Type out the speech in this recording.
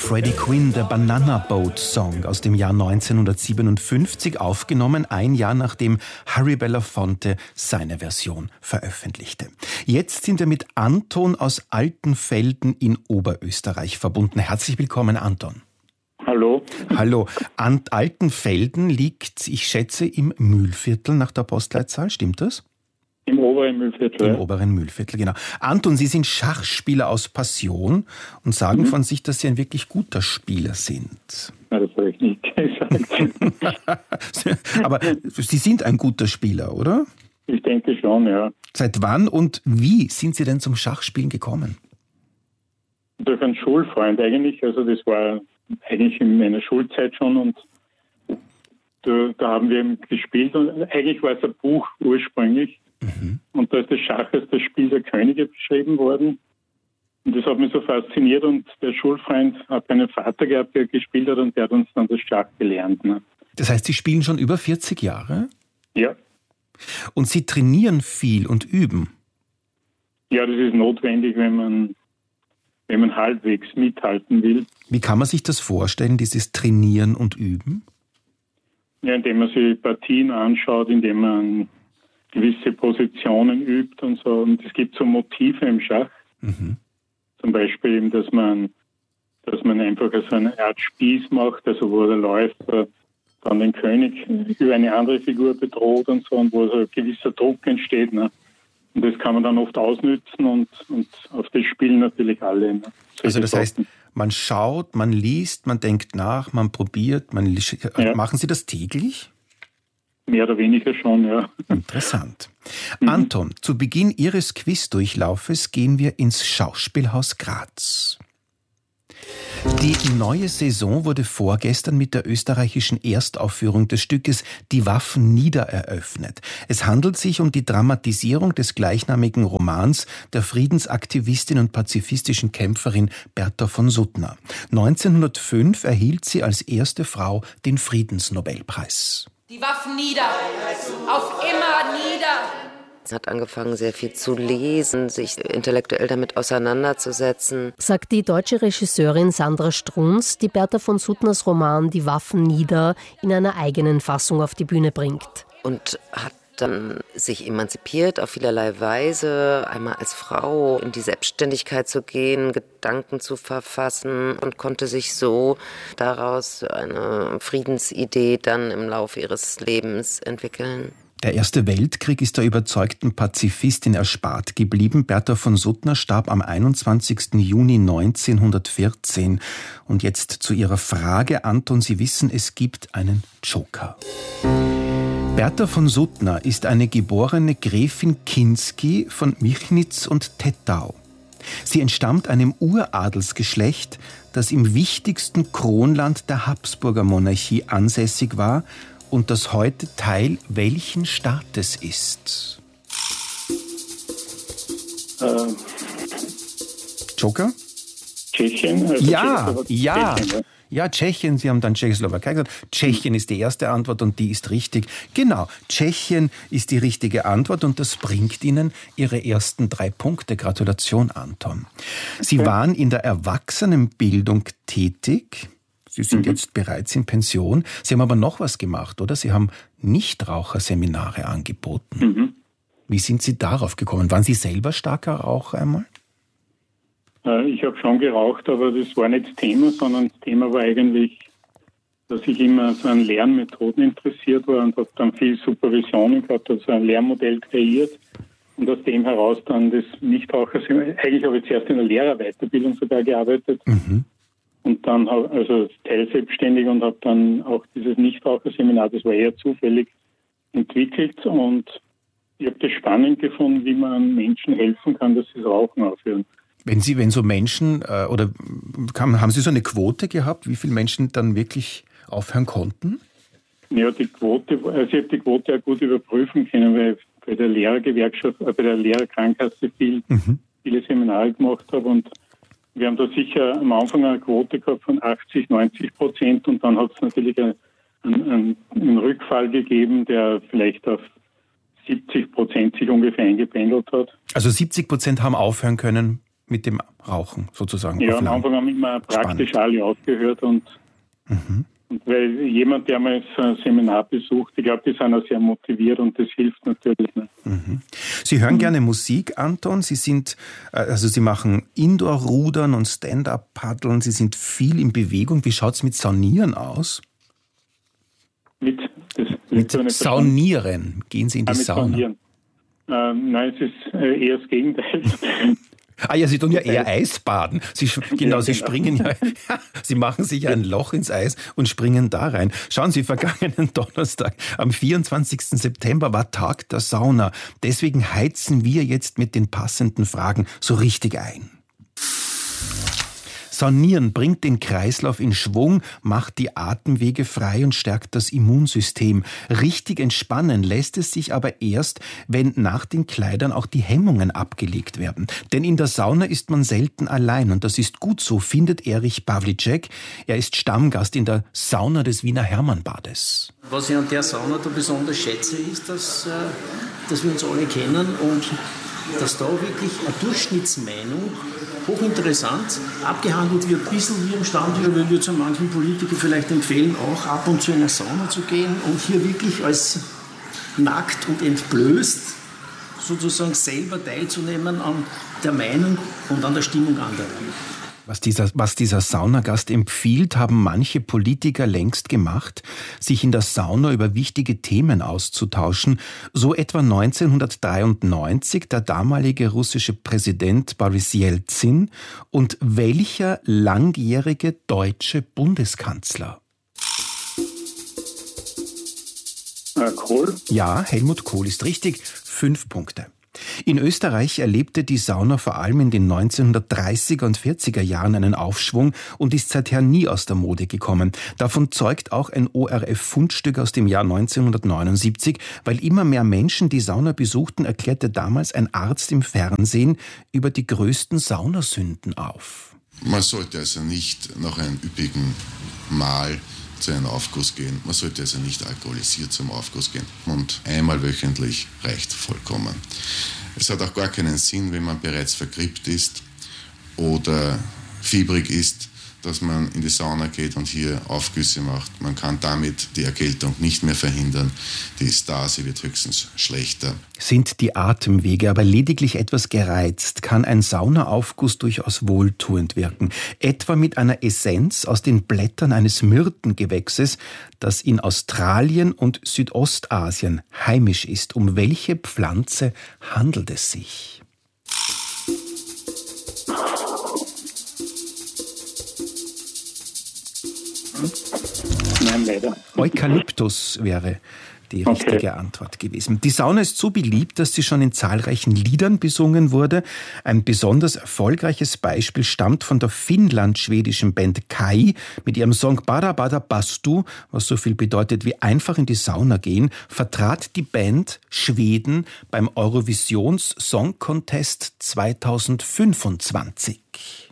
Freddie Quinn, der Banana Boat Song aus dem Jahr 1957, aufgenommen, ein Jahr nachdem Harry Belafonte seine Version veröffentlichte. Jetzt sind wir mit Anton aus Altenfelden in Oberösterreich verbunden. Herzlich willkommen, Anton. Hallo. Hallo. Altenfelden liegt, ich schätze, im Mühlviertel nach der Postleitzahl, stimmt das? Im oberen Mühlviertel. Im oberen Mühlviertel, genau. Anton, Sie sind Schachspieler aus Passion und sagen von sich, dass Sie ein wirklich guter Spieler sind. Na, das habe ich nicht gesagt. Aber Sie sind ein guter Spieler, oder? Ich denke schon, ja. Seit wann und wie sind Sie denn zum Schachspielen gekommen? Durch einen Schulfreund eigentlich. Also das war eigentlich in meiner Schulzeit schon und da haben wir eben gespielt. Und eigentlich war es ein Buch ursprünglich. Und da ist das Schach als das Spiel der Könige beschrieben worden. Und das hat mich so fasziniert. Und der Schulfreund hat einen Vater gehabt, der gespielt hat und der hat uns dann das Schach gelernt. Ne? Das heißt, Sie spielen schon über 40 Jahre? Ja. Und Sie trainieren viel und üben? Ja, das ist notwendig, wenn man halbwegs mithalten will. Wie kann man sich das vorstellen, dieses Trainieren und Üben? Ja, indem man sich Partien anschaut, indem man gewisse Positionen übt und so. Und es gibt so Motive im Schach. Zum Beispiel eben, dass man einfach so eine Art Spieß macht, also wo der Läufer dann den König über eine andere Figur bedroht und so, und wo so ein gewisser Druck entsteht. Ne? Und das kann man dann oft ausnützen und auf das spielen natürlich alle. Ne? Also das heißt, man schaut, man liest, man denkt nach, man probiert, ja. Machen Sie das täglich? Mehr oder weniger schon, ja. Interessant. Anton, zu Beginn Ihres Quizdurchlaufes gehen wir ins Schauspielhaus Graz. Die neue Saison wurde vorgestern mit der österreichischen Erstaufführung des Stückes Die Waffen nieder eröffnet. Es handelt sich um die Dramatisierung des gleichnamigen Romans der Friedensaktivistin und pazifistischen Kämpferin Bertha von Suttner. 1905 erhielt sie als erste Frau den Friedensnobelpreis. Die Waffen nieder, auf immer nieder. Sie hat angefangen, sehr viel zu lesen, sich intellektuell damit auseinanderzusetzen. Sagt die deutsche Regisseurin Sandra Strunz, die Bertha von Suttners Roman Die Waffen nieder in einer eigenen Fassung auf die Bühne bringt. Und hat dann sich emanzipiert auf vielerlei Weise, einmal als Frau in die Selbstständigkeit zu gehen, Gedanken zu verfassen und konnte sich so daraus eine Friedensidee dann im Laufe ihres Lebens entwickeln. Der Erste Weltkrieg ist der überzeugten Pazifistin erspart geblieben. Bertha von Suttner starb am 21. Juni 1914. Und jetzt zu Ihrer Frage, Anton, Sie wissen, es gibt einen Joker. Bertha von Suttner ist eine geborene Gräfin Kinsky von Michnitz und Tettau. Sie entstammt einem Uradelsgeschlecht, das im wichtigsten Kronland der Habsburger Monarchie ansässig war und das heute Teil welchen Staates ist? Joker? Tschechien? Also ja. Tschechien, ne? Ja, Tschechien, Sie haben dann Tschechoslowakei gesagt. Tschechien ist die erste Antwort und die ist richtig. Genau, Tschechien ist die richtige Antwort und das bringt Ihnen Ihre ersten 3 Punkte. Gratulation, Anton. Sie waren in der Erwachsenenbildung tätig. Sie sind jetzt bereits in Pension. Sie haben aber noch was gemacht, oder? Sie haben Nichtraucherseminare angeboten. Wie sind Sie darauf gekommen? Waren Sie selber starker Raucher einmal? Ich habe schon geraucht, aber das war nicht das Thema, sondern das Thema war eigentlich, dass ich immer so an Lernmethoden interessiert war und habe dann viel Supervisionen gehabt, also ein Lehrmodell kreiert und aus dem heraus dann das Nichtraucherseminar. Eigentlich habe ich zuerst in der Lehrerweiterbildung sogar gearbeitet und dann also teilselbstständig und habe dann auch dieses Nichtraucherseminar, das war eher zufällig, entwickelt und ich habe das spannend gefunden, wie man Menschen helfen kann, dass sie das Rauchen aufhören. Wenn so Menschen, haben Sie so eine Quote gehabt, wie viele Menschen dann wirklich aufhören konnten? Ja, die Quote, also ich habe die Quote auch gut überprüfen können, weil ich bei der Lehrergewerkschaft, bei der Lehrerkrankenkasse viele Seminare gemacht habe und wir haben da sicher am Anfang eine Quote gehabt von 80-90% und dann hat es natürlich einen Rückfall gegeben, der vielleicht auf 70% sich ungefähr eingependelt hat. Also 70% haben aufhören können mit dem Rauchen sozusagen. Ja, am Anfang haben immer praktisch alle aufgehört und weil jemand, der mal so ein Seminar besucht, ich glaube, die sind auch sehr motiviert und das hilft natürlich. Sie hören gerne Musik, Anton. Sie machen Indoor-Rudern und Stand-Up-Paddeln. Sie sind viel in Bewegung. Wie schaut es mit Saunieren aus? Mit Saunieren. Gehen Sie in die Sauna? Saunieren. Nein, es ist eher das Gegenteil. Ja, Sie tun ja eher Eisbaden. Sie springen ja, Sie machen sich ein Loch ins Eis und springen da rein. Schauen Sie, vergangenen Donnerstag, am 24. September war Tag der Sauna. Deswegen heizen wir jetzt mit den passenden Fragen so richtig ein. Saunieren bringt den Kreislauf in Schwung, macht die Atemwege frei und stärkt das Immunsystem. Richtig entspannen lässt es sich aber erst, wenn nach den Kleidern auch die Hemmungen abgelegt werden. Denn in der Sauna ist man selten allein und das ist gut so, findet Erich Pawlicek. Er ist Stammgast in der Sauna des Wiener Hermannbades. Was ich an der Sauna da besonders schätze, ist, dass wir uns alle kennen und dass da wirklich eine Durchschnittsmeinung hochinteressant abgehandelt wird, ein bisschen wie im Stand, weil wir zu manchen Politikern vielleicht empfehlen, auch ab und zu in eine Sauna zu gehen und hier wirklich als nackt und entblößt sozusagen selber teilzunehmen an der Meinung und an der Stimmung anderer. Was dieser Saunagast empfiehlt, haben manche Politiker längst gemacht, sich in der Sauna über wichtige Themen auszutauschen. So etwa 1993 der damalige russische Präsident Boris Jelzin und welcher langjährige deutsche Bundeskanzler? Kohl? Ja, Helmut Kohl ist richtig. 5 Punkte. In Österreich erlebte die Sauna vor allem in den 1930er und 40er Jahren einen Aufschwung und ist seither nie aus der Mode gekommen. Davon zeugt auch ein ORF-Fundstück aus dem Jahr 1979. Weil immer mehr Menschen die Sauna besuchten, erklärte damals ein Arzt im Fernsehen über die größten Saunasünden auf. Man sollte also nicht nach einem üppigen Mahl zu einem Aufguss gehen. Man sollte also nicht alkoholisiert zum Aufguss gehen. Und einmal wöchentlich reicht vollkommen. Es hat auch gar keinen Sinn, wenn man bereits vergrippt ist oder fiebrig ist, dass man in die Sauna geht und hier Aufgüsse macht. Man kann damit die Erkältung nicht mehr verhindern. Die Stase wird höchstens schlechter. Sind die Atemwege aber lediglich etwas gereizt, kann ein Saunaaufguss durchaus wohltuend wirken. Etwa mit einer Essenz aus den Blättern eines Myrtengewächses, das in Australien und Südostasien heimisch ist. Um welche Pflanze handelt es sich? Nein, leider. Eukalyptus wäre die richtige Antwort gewesen. Die Sauna ist so beliebt, dass sie schon in zahlreichen Liedern besungen wurde. Ein besonders erfolgreiches Beispiel stammt von der finnland-schwedischen Band Kai. Mit ihrem Song Bada Bada Bastu, was so viel bedeutet wie einfach in die Sauna gehen, vertrat die Band Schweden beim Eurovisions Song Contest 2025.